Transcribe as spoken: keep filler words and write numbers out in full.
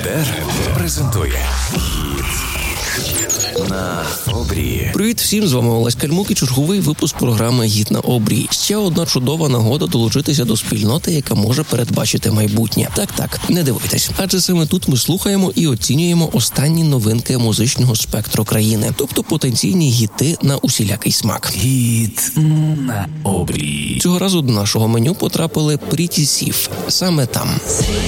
Етер презентує «Гіт на обрії». Привіт всім, з вами Олесь Кальмук і черговий випуск програми «Гіт на обрії». Ще одна чудова нагода долучитися до спільноти, яка може передбачити майбутнє. Так-так, не дивуйтесь. Адже саме тут ми слухаємо і оцінюємо останні новинки музичного спектру країни. Тобто потенційні гіти на усілякий смак. «Гіт на обрії». Цього разу до нашого меню потрапили Pretty Siv. Саме там.